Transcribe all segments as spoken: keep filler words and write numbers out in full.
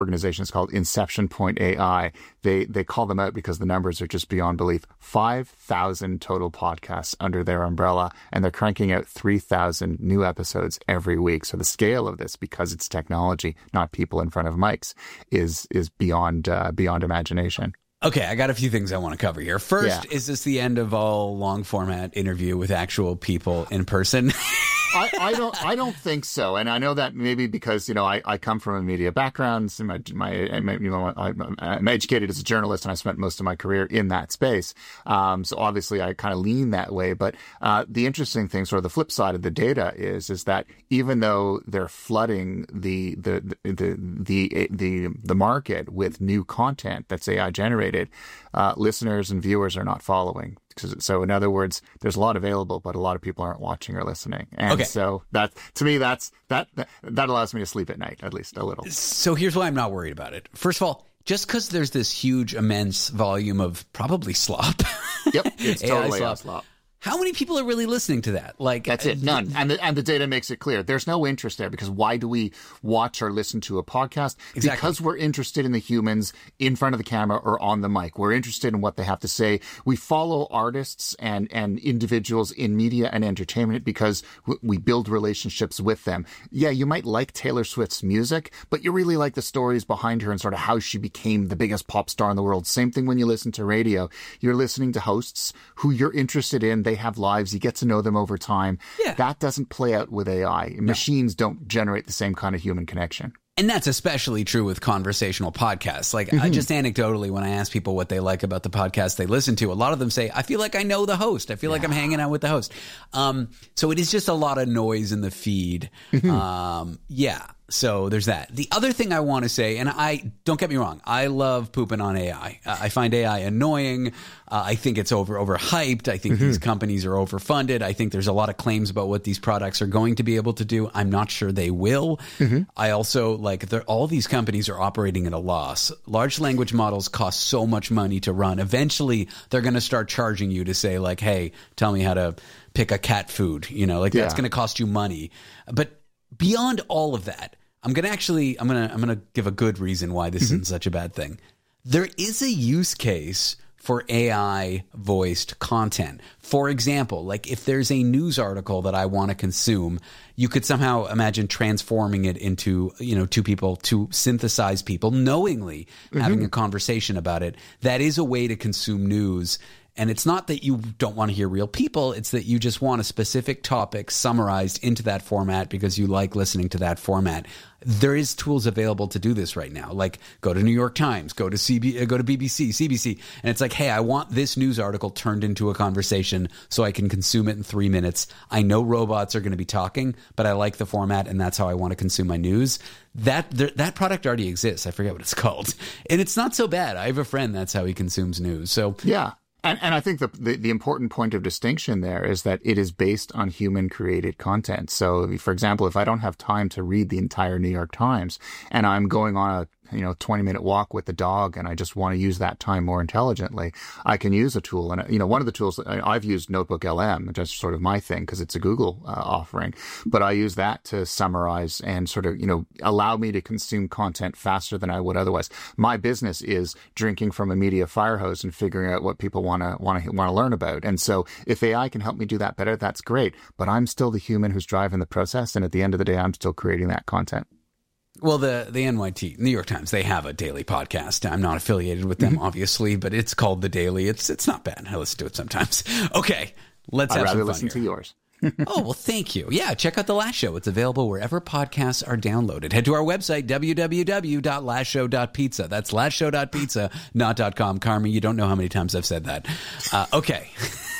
organization is called Inception Point A I. They they call them out because the numbers are just beyond belief. five thousand total podcasts under their umbrella, and they're cranking out three thousand new episodes every week. So the scale of this, because it's technology, not people in front of mics, is is beyond uh, beyond imagination. Okay, I got a few things I want to cover here. First, yeah. Is this the end of all long format interview with actual people in person? I, I don't. I don't think so, and I know that maybe because you know I, I come from a media background. So my, my, my you know I'm, I'm educated as a journalist, and I spent most of my career in that space. Um, so obviously, I kind of lean that way. But uh, the interesting thing, sort of the flip side of the data, is is that even though they're flooding the the the the the the market with new content that's A I generated, uh, listeners and viewers are not following. So in other words, there's a lot available, but a lot of people aren't watching or listening. And okay. so that, to me, that's that that allows me to sleep at night, at least a little. So here's why I'm not worried about it. First of all, just because there's this huge, immense volume of probably slop. Yep, it's totally slop. slop. How many people are really listening to that? Like that's it, none. And the, and the data makes it clear. There's no interest there because why do we watch or listen to a podcast? Exactly. Because we're interested in the humans in front of the camera or on the mic. We're interested in what they have to say. We follow artists and, and individuals in media and entertainment because w- we build relationships with them. Yeah, you might like Taylor Swift's music, but you really like the stories behind her and sort of how she became the biggest pop star in the world. Same thing when you listen to radio. You're listening to hosts who you're interested in. They have lives. You get to know them over time. Yeah. That doesn't play out with A I. No. Machines don't generate the same kind of human connection. And that's especially true with conversational podcasts. Like, mm-hmm. I just anecdotally, when I ask people what they like about the podcast they listen to, a lot of them say, I feel like I know the host. I feel yeah. like I'm hanging out with the host. Um, so it is just a lot of noise in the feed. Mm-hmm. Um, yeah. So there's that. The other thing I want to say, and I don't get me wrong, I love pooping on A I. Uh, I find A I annoying. Uh, I think it's over overhyped. I think mm-hmm. these companies are overfunded. I think there's a lot of claims about what these products are going to be able to do. I'm not sure they will. Mm-hmm. I also like all these companies are operating at a loss. Large language models cost so much money to run. Eventually, they're going to start charging you to say like, hey, tell me how to pick a cat food. You know, like yeah. that's going to cost you money. But beyond all of that, I'm going to actually, I'm going to, I'm going to give a good reason why this mm-hmm. isn't such a bad thing. There is a use case for A I voiced content. For example, like if there's a news article that I want to consume, you could somehow imagine transforming it into, you know, two people, to synthesize people knowingly mm-hmm. having a conversation about it. That is a way to consume news. And it's not that you don't want to hear real people. It's that you just want a specific topic summarized into that format because you like listening to that format. There is tools available to do this right now. Like go to New York Times, go to C B, go to B B C, C B C. And it's like, hey, I want this news article turned into a conversation so I can consume it in three minutes. I know robots are going to be talking, but I like the format and that's how I want to consume my news. That that product already exists. I forget what it's called. And it's not so bad. I have a friend, that's how he consumes news. So yeah. And, and I think the, the the important point of distinction there is that it is based on human-created content. So, for example, if I don't have time to read the entire New York Times and I'm going on a you know, twenty minute walk with the dog and I just want to use that time more intelligently, I can use a tool. And, you know, one of the tools, I've used Notebook L M, just sort of my thing because it's a Google uh, offering, but I use that to summarize and sort of, you know, allow me to consume content faster than I would otherwise. My business is drinking from a media fire hose and figuring out what people want to want to want to learn about. And so if A I can help me do that better, that's great. But I'm still the human who's driving the process. And at the end of the day, I'm still creating that content. Well, the, the N Y T, New York Times, they have a daily podcast. I'm not affiliated with them, mm-hmm. obviously, but it's called The Daily. It's it's not bad. I listen to it sometimes. Okay, let's have I'd rather some fun listen here. to yours. Oh, well, thank you. Yeah, check out The Last Show. It's available wherever podcasts are downloaded. Head to our website, w w w dot last show dot pizza. That's last show dot pizza, not .com. Carmi, you don't know how many times I've said that. Uh, okay.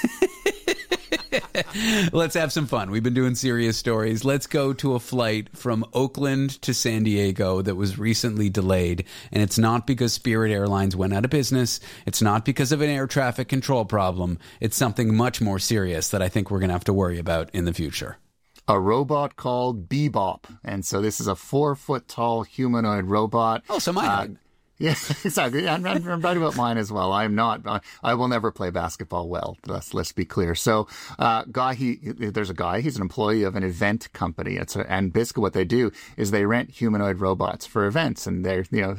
Let's have some fun. We've been doing serious stories. Let's go to a flight from Oakland to San Diego that was recently delayed. And it's not because Spirit Airlines went out of business. It's not because of an air traffic control problem. It's something much more serious that I think we're going to have to worry about in the future. A robot called Bebop. And so this is a four foot tall humanoid robot. Oh, so my uh, height. Yeah, exactly. And I'm, I'm right about mine as well. I'm not, I, I will never play basketball well. Let's, let's be clear. So, uh, guy, he, there's a guy, he's an employee of an event company. It's a, and basically what they do is they rent humanoid robots for events, and they're, you know,